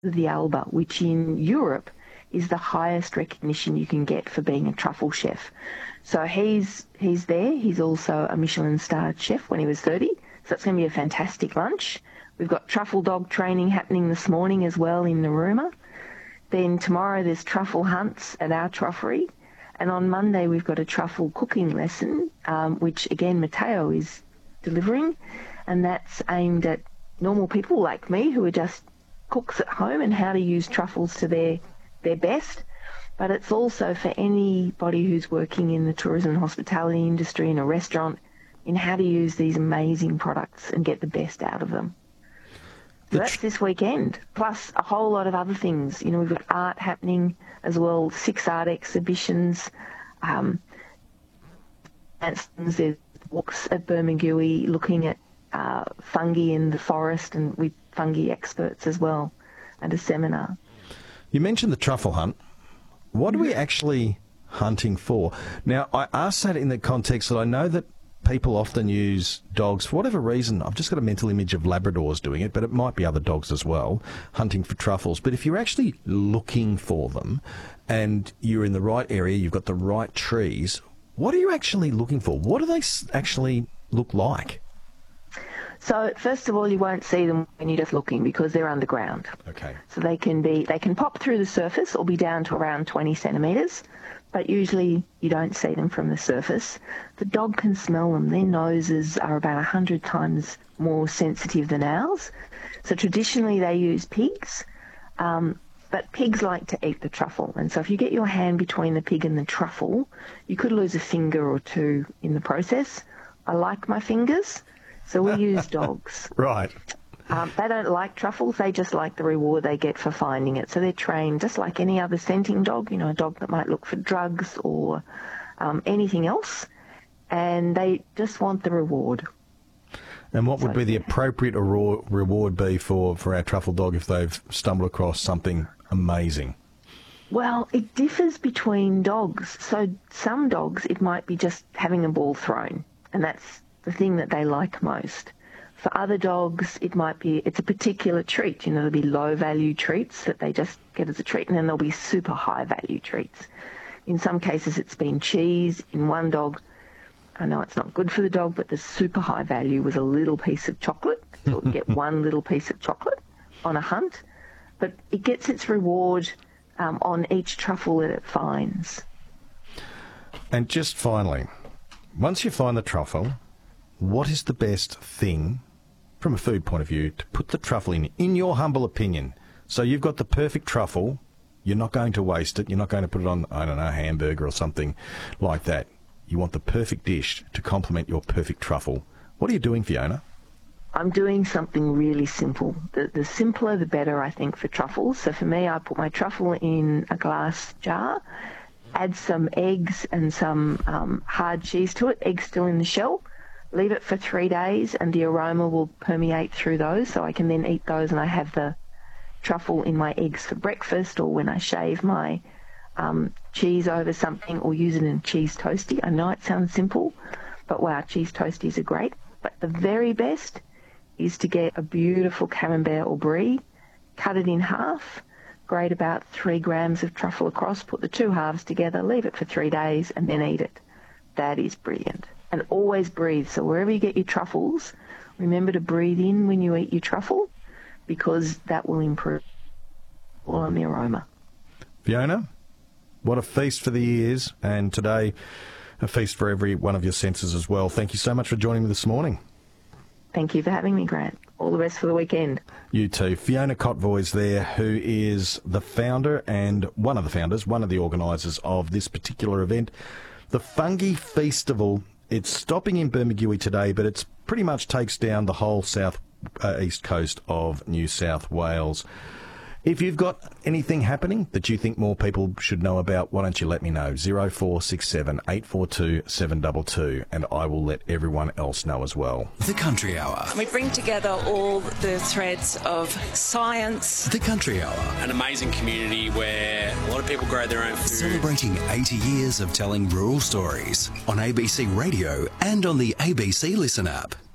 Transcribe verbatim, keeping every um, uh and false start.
the Alba, which in Europe is the highest recognition you can get for being a truffle chef. So he's he's there. He's also a Michelin-starred chef when he was thirty. So it's going to be a fantastic lunch. We've got truffle dog training happening this morning as well in Narooma. Then tomorrow there's truffle hunts at our truffery. And on Monday we've got a truffle cooking lesson, um, which again Matteo is delivering. And that's aimed at normal people like me who are just cooks at home and how to use truffles to their, their best. But it's also for anybody who's working in the tourism and hospitality industry in a restaurant in how to use these amazing products and get the best out of them. So that's this weekend, plus a whole lot of other things. You know, we've got art happening as well, six art exhibitions. Um, and there's walks at Bermagui looking at uh, fungi in the forest and with fungi experts as well, and a seminar. You mentioned the truffle hunt. What are we actually hunting for? Now, I ask that in the context that I know that people often use dogs for whatever reason. I've just got a mental image of Labradors doing it, but it might be other dogs as well, hunting for truffles. But if you're actually looking for them and you're in the right area, you've got the right trees, what are you actually looking for? What do they actually look like? So first of all, you won't see them when you're just looking because they're underground. Okay. So they can be they can pop through the surface or be down to around twenty centimetres, but usually you don't see them from the surface. The dog can smell them. Their noses are about one hundred times more sensitive than ours. So traditionally they use pigs, um, but pigs like to eat the truffle. And so if you get your hand between the pig and the truffle, you could lose a finger or two in the process. I like my fingers. So we use dogs. Right. Um, they don't like truffles. They just like the reward they get for finding it. So they're trained just like any other scenting dog, you know, a dog that might look for drugs or um, anything else. And they just want the reward. And what would so, be the appropriate aro- reward be for, for our truffle dog if they've stumbled across something amazing? Well, it differs between dogs. So some dogs, it might be just having a ball thrown, and that's the thing that they like most. For other dogs, it might be, it's a particular treat. You know, there'll be low-value treats that they just get as a treat, and then there'll be super high-value treats. In some cases, it's been cheese. In one dog, I know it's not good for the dog, but the super high value was a little piece of chocolate. So it would get one little piece of chocolate on a hunt. But it gets its reward um, on each truffle that it finds. And just finally, once you find the truffle, what is the best thing, from a food point of view, to put the truffle in, in your humble opinion? So you've got the perfect truffle. You're not going to waste it. You're not going to put it on, I don't know, a hamburger or something like that. You want the perfect dish to complement your perfect truffle. What are you doing, Fiona? I'm doing something really simple. The, the simpler, the better, I think, for truffles. So for me, I put my truffle in a glass jar, add some eggs and some um, hard cheese to it, eggs still in the shell. Leave it for three days and the aroma will permeate through those, so I can then eat those and I have the truffle in my eggs for breakfast, or when I shave my um, cheese over something, or use it in a cheese toastie. I know it sounds simple, but wow, cheese toasties are great. But the very best is to get a beautiful camembert or brie, cut it in half, grate about three grams of truffle across, put the two halves together, leave it for three days and then eat it. That is brilliant. And always breathe. So wherever you get your truffles, remember to breathe in when you eat your truffle, because that will improve on the aroma. Fiona, what a feast for the ears, and today a feast for every one of your senses as well. Thank you so much for joining me this morning. Thank you for having me, Grant. All the best for the weekend. You too. Fiona Kotvois there, who is the founder and one of the founders, one of the organisers of this particular event, the Fungi Feastival. It's stopping in Bermagui today, but it's pretty much takes down the whole south uh, east coast of New South Wales. If you've got anything happening that you think more people should know about, why don't you let me know? zero four six seven, eight four two, seven two two, and I will let everyone else know as well. The Country Hour. We bring together all the threads of science. The Country Hour. An amazing community where a lot of people grow their own food. Celebrating eighty years of telling rural stories on A B C Radio and on the A B C Listen app.